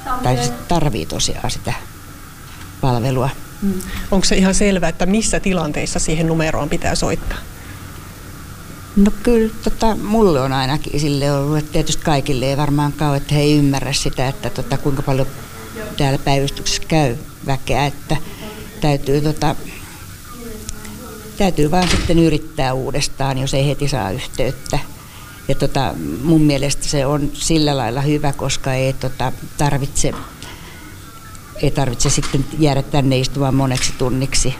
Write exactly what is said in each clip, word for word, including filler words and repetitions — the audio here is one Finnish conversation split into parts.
tai tarvii tosiaan sitä palvelua. Mm. Onko se ihan selvää, että missä tilanteissa siihen numeroon pitää soittaa? No kyllä, tota, mulle on ainakin sille ollut, että tietysti kaikille ei varmaankaan ole, että he ei ymmärrä sitä, että tota, kuinka paljon täällä päivystyksessä käy väkeä, että täytyy, tota, täytyy vaan sitten yrittää uudestaan, jos ei heti saa yhteyttä. Ja tota, mun mielestä se on sillä lailla hyvä, koska ei tota, tarvitse, ei tarvitse sitten jäädä tänne istumaan moneksi tunniksi.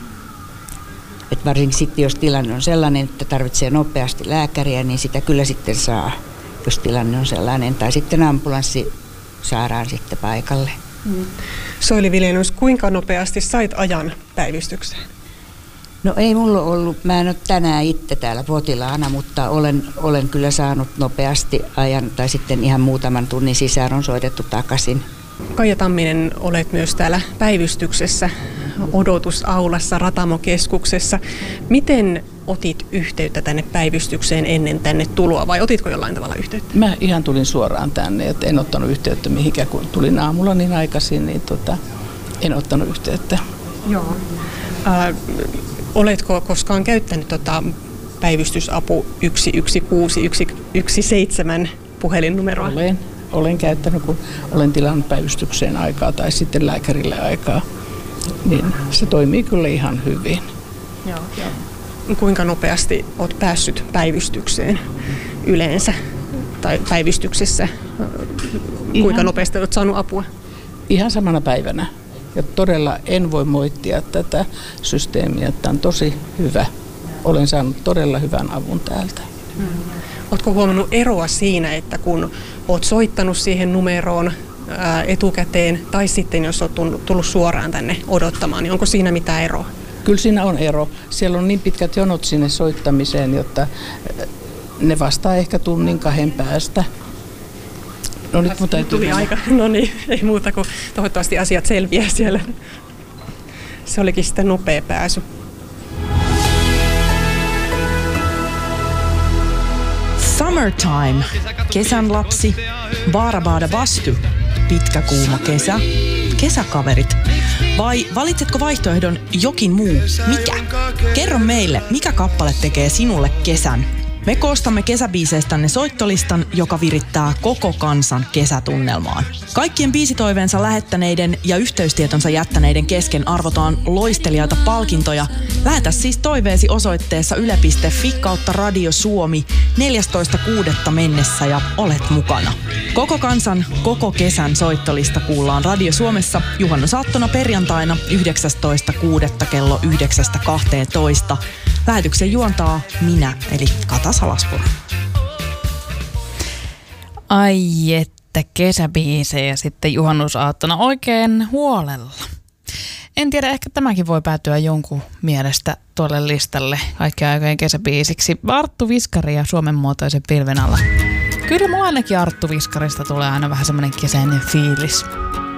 Et varsinkin sitten, jos tilanne on sellainen, että tarvitsee nopeasti lääkäriä, niin sitä kyllä sitten saa, jos tilanne on sellainen. Tai sitten ambulanssi saadaan sitten paikalle. Mm. Soili Vilenius, kuinka nopeasti sait ajan päivystykseen? No ei mulla ollut, mä en ole tänään itse täällä potilaana, mutta olen, olen kyllä saanut nopeasti ajan, tai sitten ihan muutaman tunnin sisään on soitettu takaisin. Kaija Tamminen, olet myös täällä päivystyksessä, odotusaulassa, Ratamo-keskuksessa. Miten otit yhteyttä tänne päivystykseen ennen tänne tuloa, vai otitko jollain tavalla yhteyttä? Mä ihan tulin suoraan tänne, että en ottanut yhteyttä mihinkään, kun tulin aamulla niin aikaisin, niin tota, en ottanut yhteyttä. Joo. Äh, oletko koskaan käyttänyt tota päivystysapu yksi yksi kuusi yksi yksi seitsemän puhelinnumeroa? Olen. Olen käyttänyt, kun olen tilannut päivystykseen aikaa tai sitten lääkärille aikaa, niin se toimii kyllä ihan hyvin. Joo, joo. Kuinka nopeasti olet päässyt päivystykseen yleensä tai päivystyksessä? Kuinka ihan, nopeasti olet saanut apua? Ihan samana päivänä. Ja todella en voi moittia tätä systeemiä, että on tosi hyvä. Olen saanut todella hyvän avun täältä. Hmm. Oletko huomannut eroa siinä, että kun olet soittanut siihen numeroon ää, etukäteen tai sitten jos olet tullut suoraan tänne odottamaan, niin onko siinä mitään eroa? Kyllä siinä on ero. Siellä on niin pitkät jonot sinne soittamiseen, jotta ne vastaa ehkä tunnin kahden päästä. No nyt mun täytyy tuli aika. No niin, ei muuta kuin toivottavasti asiat selviää siellä. Se olikin sitten nopea pääsy. Summertime, kesän lapsi, Baarabaada Bastu, pitkä kuuma kesä, kesäkaverit. Vai valitsetko vaihtoehdon jokin muu? Mikä? Kerro meille, mikä kappale tekee sinulle kesän. Me koostamme kesäbiiseistänne soittolistan, joka virittää koko kansan kesätunnelmaan. Kaikkien biisitoiveensa lähettäneiden ja yhteystietonsa jättäneiden kesken arvotaan loistelijaita palkintoja. Lähetä siis toiveesi osoitteessa yle piste fi kautta Radio Suomi neljästoista kuudetta mennessä ja olet mukana. Koko kansan, koko kesän soittolista kuullaan Radio Suomessa juhannusaattona perjantaina yhdeksästoista kuudetta kello yhdeksästä kahteentoista. Lähetyksen juontaa minä, eli Kata Salaspuro. Ai että kesäbiisejä sitten juhannusaattona oikein huolella. En tiedä, ehkä tämäkin voi päätyä jonkun mielestä tuolle listalle kaikkien aikojen kesäbiisiksi. Arttu Viskari ja Suomen muotoisen pilven alla. Kyllä mulla ainakin Arttu Viskarista tulee aina vähän semmoinen kesäinen fiilis.